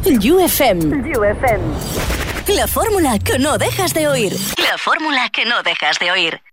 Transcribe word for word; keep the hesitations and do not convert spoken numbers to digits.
U F M. U F M. La fórmula que no dejas de oír. La fórmula que no dejas de oír.